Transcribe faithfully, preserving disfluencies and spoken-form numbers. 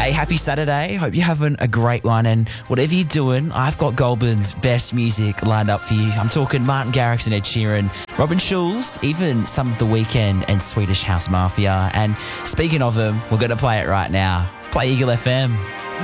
Hey, happy Saturday. Hope you're having a great one. And whatever you're doing, I've got Goulburn's best music lined up for you. I'm talking Martin Garrix and Ed Sheeran, Robin Schulz, even some of The Weeknd and Swedish House Mafia. And speaking of them, we're going to play it right now. Play Eagle F M.